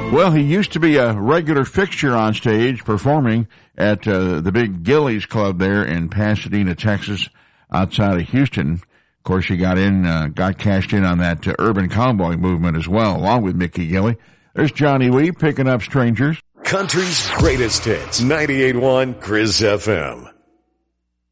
Well, he used to be a regular fixture on stage performing at the big Gilley's Club there in Pasadena, Texas, outside of Houston. Of course, he got cashed in on that urban cowboy movement as well, along with Mickey Gilley. There's Johnny Wee picking up strangers. Country's greatest hits, 98.1 Grizz FM.